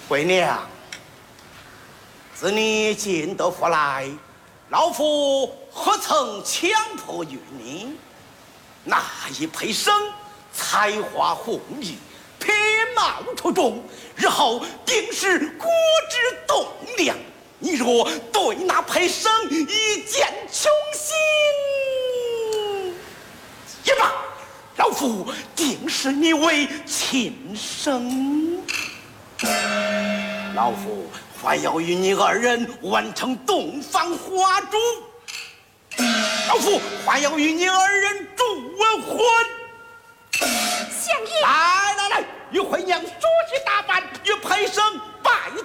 贵娘，自你进得府来，老夫何曾强迫于你？那一配生才华横溢，品貌出众，日后定是国之栋梁。你若对那配生一见倾心，也罢，老夫定视你为亲生。老夫还要与你二人完成洞房花烛，老夫还要与你二人祝婚。 相爷， 来，与惠娘梳洗打扮，与配生